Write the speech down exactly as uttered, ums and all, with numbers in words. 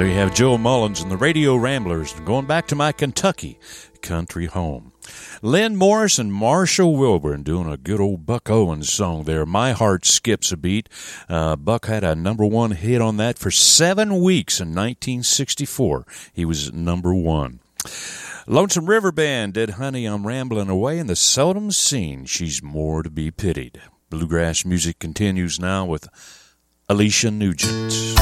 There you have Joe Mullins and the Radio Ramblers, going back to my Kentucky country home. Lynn Morris and Marshall Wilburn doing a good old Buck Owens song there, My Heart Skips a Beat. Uh, Buck had a number one hit on that for seven weeks in nineteen sixty-four. He was number one. Lonesome River Band did Honey, I'm Rambling Away, and the Seldom Seen, She's More to Be Pitied. Bluegrass music continues now with Alicia Nugent.